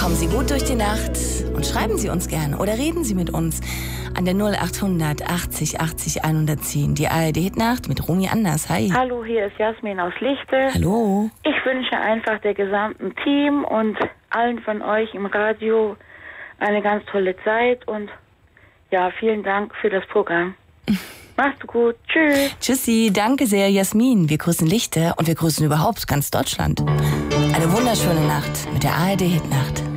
Kommen Sie gut durch die Nacht und schreiben Sie uns gerne oder reden Sie mit uns an der 0800 80 80 110. Die ARD-Hitnacht mit Romy Anders. Hi. Hallo, hier ist Jasmin aus Lichte. Hallo. Ich wünsche einfach der gesamten Team und allen von euch im Radio eine ganz tolle Zeit und ja, vielen Dank für das Programm. Macht's gut. Tschüss. Tschüssi. Danke sehr, Jasmin. Wir grüßen Lichte und wir grüßen überhaupt ganz Deutschland. Eine wunderschöne Nacht mit der ARD-Hitnacht.